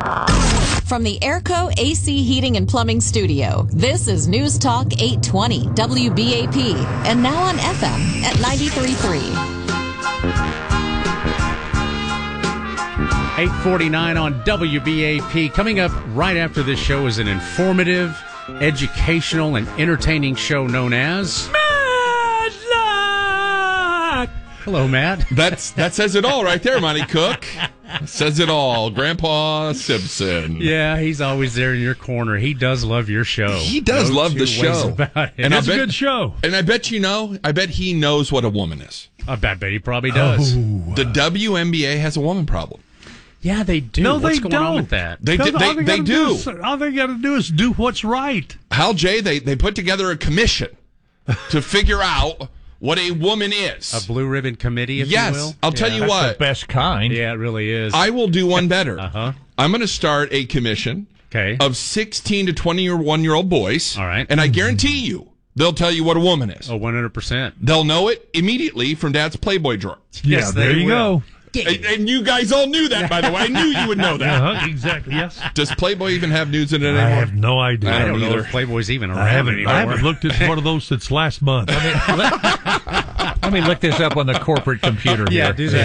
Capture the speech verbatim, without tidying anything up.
From the Airco A C Heating and Plumbing Studio, this is News Talk eight twenty W B A P, and now on F M at ninety-three point three. eight forty-nine on W B A P. Coming up right after this show is an informative, educational, and entertaining show known as Matlock. Hello, Matt. That's that says it all right there, Monty Cook. Says it all. Grandpa Simpson. Yeah, he's always there in your corner. He does love your show. He does no love two the show. About it. And it's I a bet, good show. And I bet you know, I bet he knows what a woman is. I bet, bet he probably does. Oh. The W N B A has a woman problem. Yeah, they do. No, What's they going don't. on with that? They do. They, all they, they do. do is, all they got to do is do what's right. Hal J, they, they put together a commission to figure out what a woman is. A blue ribbon committee, if yes, you will? I'll tell yeah. you That's what. the best kind. Yeah, it really is. I will do one better. uh-huh. I'm going to start a commission okay. of sixteen to twenty-one-year-old boys. All right. And I guarantee you, they'll tell you what a woman is. Oh, one hundred percent. They'll know it immediately from Dad's Playboy drawer. Yeah, Yes, there they you will. go. And, and you guys all knew that, by the way. I knew you would know that. Uh-huh, exactly, yes. Does Playboy even have news in it anymore? I have no idea. I I don't don't know either. if Playboy's even around I haven't, anymore. I haven't looked at one of those since last month. Let me look this up on the corporate computer here. Yeah, do that.